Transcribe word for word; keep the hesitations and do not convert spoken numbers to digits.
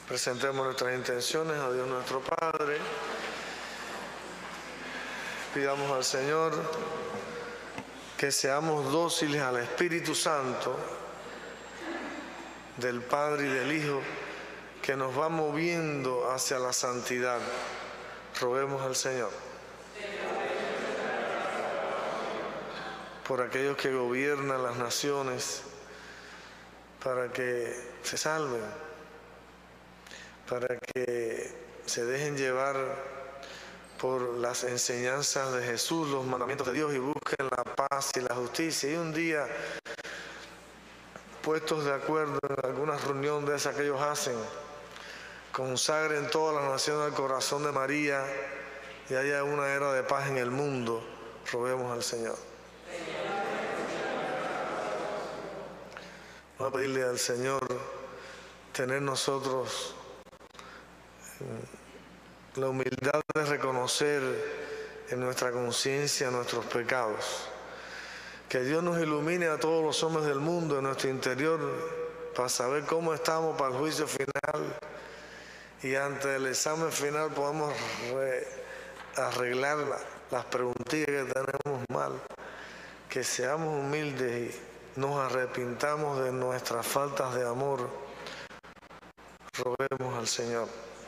Presentemos nuestras intenciones a Dios nuestro Padre. Pidamos al Señor que seamos dóciles al Espíritu Santo del Padre y del Hijo, que nos va moviendo hacia la santidad. Roguemos al Señor por aquellos que gobiernan las naciones, para que se salven, para que se dejen llevar por las enseñanzas de Jesús, los mandamientos de Dios, y busquen la paz y la justicia. Y un día, puestos de acuerdo en alguna reunión de esas que ellos hacen, consagren todas las naciones al corazón de María y haya una era de paz en el mundo. Roguemos al Señor. Vamos a pedirle al Señor tener nosotros la humildad de reconocer en nuestra conciencia nuestros pecados. Que Dios nos ilumine a todos los hombres del mundo en nuestro interior para saber cómo estamos para el juicio final, y ante el examen final podamos arreglar la, las preguntillas que tenemos mal. Que seamos humildes y nos arrepintamos de nuestras faltas de amor. Roguemos al Señor.